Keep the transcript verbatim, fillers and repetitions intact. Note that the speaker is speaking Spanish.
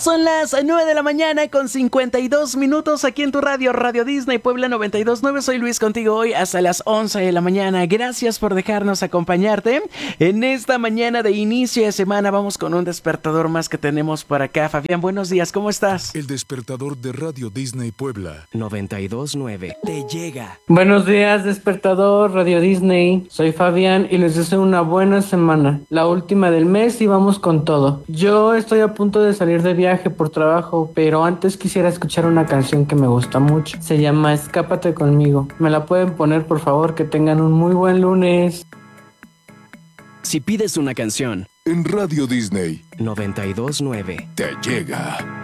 Son las nueve de la mañana con cincuenta y dos minutos aquí en tu radio, Radio Disney Puebla noventa y dos punto nueve. Soy Luis contigo hoy hasta las once de la mañana. Gracias por dejarnos acompañarte. En esta mañana de inicio de semana vamos con un despertador más que tenemos por acá. Fabián, buenos días, ¿cómo estás? El despertador de Radio Disney Puebla noventa y dos punto nueve te llega. Buenos días, despertador Radio Disney. Soy Fabián y les deseo una buena semana. La última del mes y vamos con todo. Yo estoy a punto de salir de viaje por trabajo, pero antes quisiera escuchar una canción que me gusta mucho. Se llama Escápate conmigo. ¿Me la pueden poner, por favor? Que tengan un muy buen lunes. Si pides una canción, en Radio Disney noventa y dos punto nueve te llega.